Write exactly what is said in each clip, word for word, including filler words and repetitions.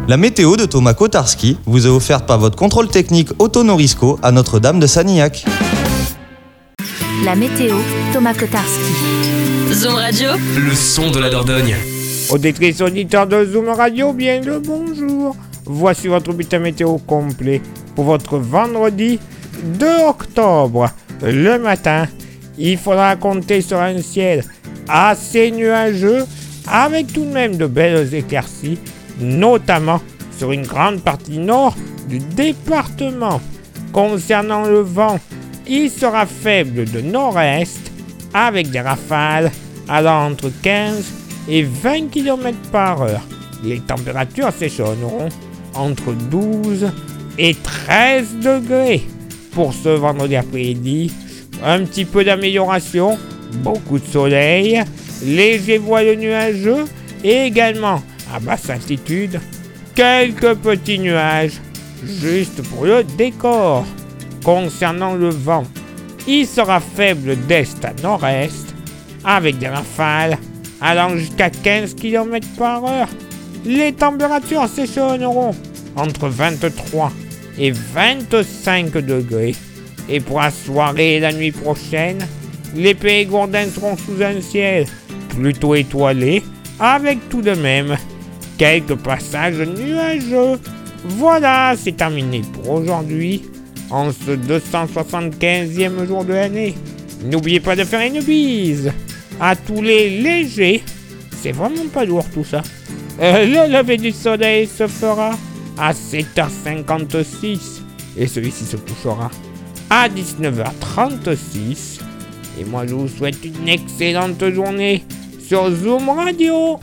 La météo de Thomas Kotarski vous est offerte par votre contrôle technique Auto Norisco à Notre-Dame de Sanilhac. La météo, Thomas Kotarski. Zoom Radio, le son de la Dordogne. Auditrices, auditeurs de Zoom Radio, bien le bonjour. Voici votre bulletin météo complet pour votre vendredi deux octobre. Le matin, il faudra compter sur un ciel assez nuageux avec tout de même de belles éclaircies, notamment sur une grande partie nord du département. Concernant le vent, il sera faible de nord-est avec des rafales allant entre quinze et vingt kilomètres par heure. Les températures s'échelonneront entre douze et treize degrés. Pour ce vendredi après-midi, un petit peu d'amélioration, beaucoup de soleil, léger voile nuageux et également à basse altitude, quelques petits nuages juste pour le décor. Concernant le vent, il sera faible d'est à nord-est avec des rafales allant jusqu'à quinze kilomètres par heure. Les températures s'échelonneront entre vingt-trois et vingt-cinq degrés. Et pour la soirée et la nuit prochaine, les Périgourdins seront sous un ciel plutôt étoilé avec tout de même quelques passages nuageux. Voilà, c'est terminé pour aujourd'hui, en ce deux cent soixante-quinzième jour de l'année. N'oubliez pas de faire une bise à tous les légers. C'est vraiment pas lourd tout ça. Euh, le lever du soleil se fera à sept heures cinquante-six et celui-ci se couchera à dix-neuf heures trente-six. Et moi je vous souhaite une excellente journée sur Zoom Radio.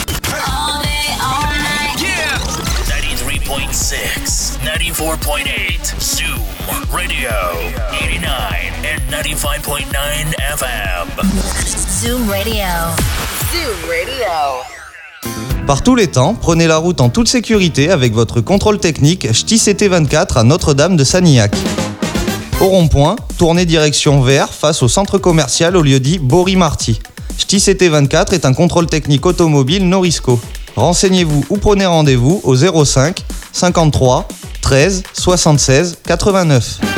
ninety-three point six, ninety-four point eight, Zoom Radio, eighty-nine and ninety-five point nine F M. Zoom Radio. Zoom Radio. Par tous les temps, prenez la route en toute sécurité avec votre contrôle technique Ch'ti C T vingt-quatre à Notre-Dame de Sanilhac. Au rond-point, tournez direction vers face au centre commercial au lieu-dit Bory-Marty. Ch'ti C T vingt-quatre est un contrôle technique automobile Norisco. Renseignez-vous ou prenez rendez-vous au zéro cinq cinquante-trois treize soixante-seize quatre-vingt-neuf.